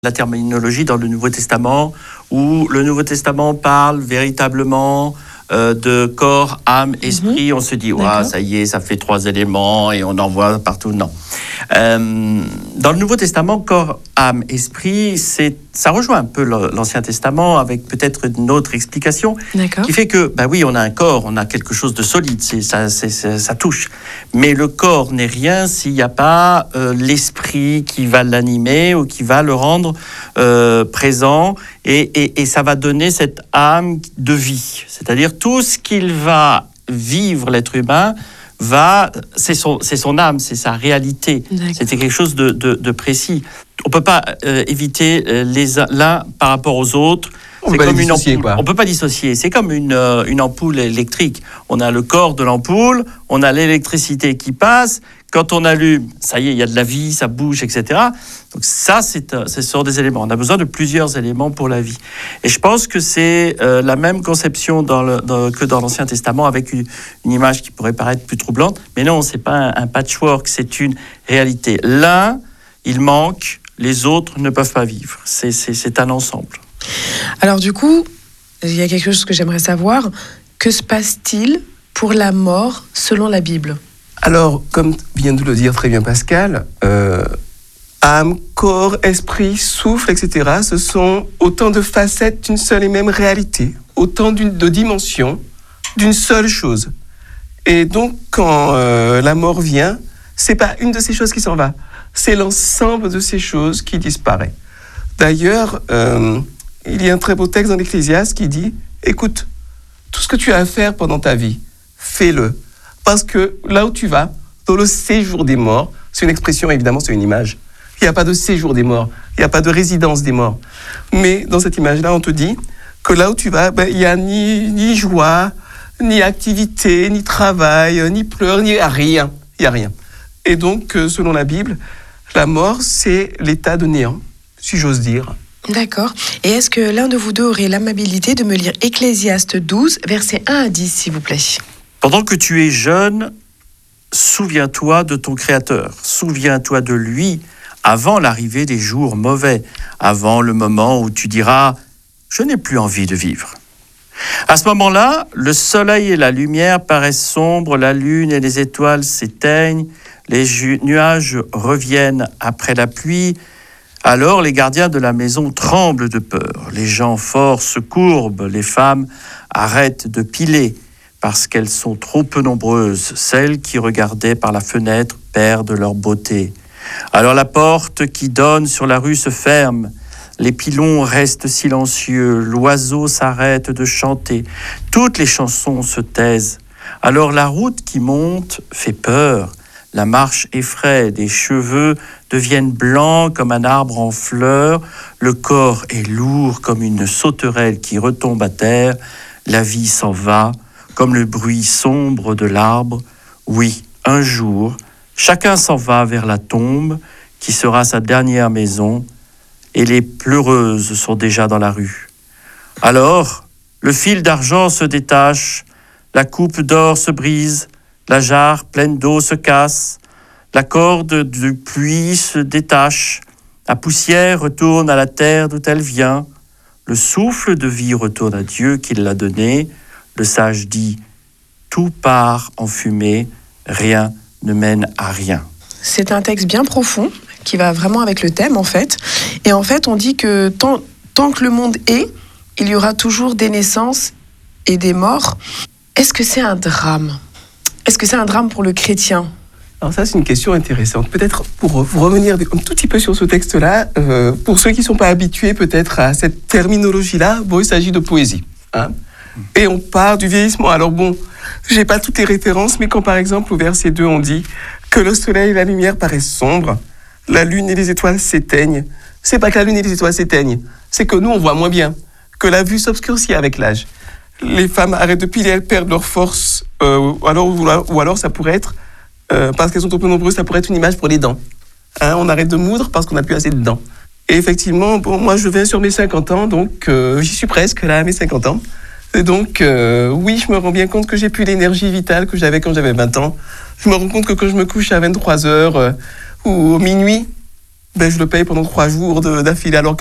la terminologie dans le Nouveau Testament, où le Nouveau Testament parle véritablement de corps, âme, esprit. On se dit, ouais, ça y est, ça fait 3 éléments et on en voit partout. Non. Dans le Nouveau Testament, corps, âme, esprit, ça rejoint un peu l'Ancien Testament avec peut-être une autre explication qui fait que, oui, on a un corps, on a quelque chose de solide, ça touche. Mais le corps n'est rien s'il n'y a pas l'esprit qui va l'animer ou qui va le rendre présent et ça va donner cette âme de vie. C'est-à-dire tout ce qu'il va vivre, l'être humain, c'est son âme, c'est sa réalité. C'était quelque chose de précis. On ne peut pas éviter l'un par rapport aux autres. C'est comme une ampoule. On ne peut pas dissocier. C'est comme une ampoule électrique. On a le corps de l'ampoule, on a l'électricité qui passe. Quand on allume, ça y est, il y a de la vie, ça bouge, etc. Donc ça, ce sont des éléments. On a besoin de plusieurs éléments pour la vie. Et je pense que c'est la même conception que dans l'Ancien Testament, avec une image qui pourrait paraître plus troublante. Mais non, ce n'est pas un patchwork, c'est une réalité. L'un, il manque, les autres ne peuvent pas vivre. C'est un ensemble. Alors du coup, il y a quelque chose que j'aimerais savoir. Que se passe-t-il pour la mort selon la Bible ? Alors, comme vient de le dire très bien Pascal, âme, corps, esprit, souffle, etc., ce sont autant de facettes d'une seule et même réalité, autant de dimensions d'une seule chose. Et donc, quand la mort vient, c'est pas une de ces choses qui s'en va, c'est l'ensemble de ces choses qui disparaît. D'ailleurs, il y a un très beau texte dans l'Ecclésiaste qui dit « Écoute, tout ce que tu as à faire pendant ta vie, fais-le. Parce que là où tu vas, dans le séjour des morts, c'est une expression, évidemment, c'est une image. Il n'y a pas de séjour des morts, il n'y a pas de résidence des morts. Mais dans cette image-là, on te dit que là où tu vas, il n'y a ni joie, ni activité, ni travail, ni pleurs, ni rien. Il n'y a rien. Et donc, selon la Bible, la mort, c'est l'état de néant, si j'ose dire. D'accord. Et est-ce que l'un de vous deux aurait l'amabilité de me lire Ecclésiaste 12, versets 1 à 10, s'il vous plaît ? Pendant que tu es jeune, souviens-toi de ton Créateur. Souviens-toi de lui avant l'arrivée des jours mauvais, avant le moment où tu diras « Je n'ai plus envie de vivre ». À ce moment-là, le soleil et la lumière paraissent sombres, la lune et les étoiles s'éteignent, les nuages reviennent après la pluie. Alors les gardiens de la maison tremblent de peur. Les gens forts se courbent, les femmes arrêtent de piler, parce qu'elles sont trop peu nombreuses. Celles qui regardaient par la fenêtre perdent leur beauté. Alors la porte qui donne sur la rue se ferme. Les pilons restent silencieux. L'oiseau s'arrête de chanter. Toutes les chansons se taisent. Alors la route qui monte fait peur. La marche effraie. Des cheveux deviennent blancs comme un arbre en fleurs. Le corps est lourd comme une sauterelle qui retombe à terre. La vie s'en va comme le bruit sombre de l'arbre. Oui, un jour, chacun s'en va vers la tombe, qui sera sa dernière maison, et les pleureuses sont déjà dans la rue. Alors, le fil d'argent se détache, la coupe d'or se brise, la jarre pleine d'eau se casse, la corde de pluie se détache, la poussière retourne à la terre d'où elle vient, le souffle de vie retourne à Dieu qui l'a donné. Le sage dit « Tout part en fumée, rien ne mène à rien ». C'est un texte bien profond, qui va vraiment avec le thème, en fait. Et en fait, on dit que tant que le monde est, il y aura toujours des naissances et des morts. Est-ce que c'est un drame ? Est-ce que c'est un drame pour le chrétien ? Alors ça, c'est une question intéressante. Peut-être pour revenir un tout petit peu sur ce texte-là, pour ceux qui ne sont pas habitués peut-être à cette terminologie-là, il s'agit de poésie, hein ? Et on part du vieillissement. Alors bon, j'ai pas toutes les références, mais quand par exemple au verset 2 on dit que le soleil et la lumière paraissent sombres, la lune et les étoiles s'éteignent, c'est pas que la lune et les étoiles s'éteignent, c'est que nous on voit moins bien, que la vue s'obscurcit avec l'âge. Les femmes arrêtent de piler, elles perdent leur force, ou alors ça pourrait être, parce qu'elles sont trop peu nombreuses, ça pourrait être une image pour les dents. Hein, on arrête de moudre parce qu'on n'a plus assez de dents. Et effectivement, bon, moi je viens sur mes 50 ans, donc j'y suis presque là à mes 50 ans. Et donc, oui, je me rends bien compte que j'ai plus l'énergie vitale que j'avais quand j'avais 20 ans. Je me rends compte que quand je me couche à 23h ou minuit, ben, je le paye pendant 3 jours d'affilée alors